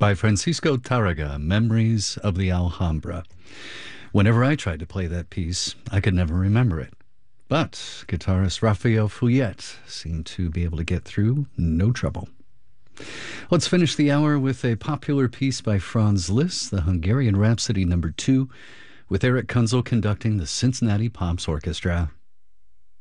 by Francisco Tarraga, Memories of the Alhambra. Whenever I tried to play that piece, I could never remember it. But guitarist Raphael Fouillette seemed to be able to get through no trouble. Let's finish the hour with a popular piece by Franz Liszt, the Hungarian Rhapsody No. 2, with Eric Kunzel conducting the Cincinnati Pops Orchestra.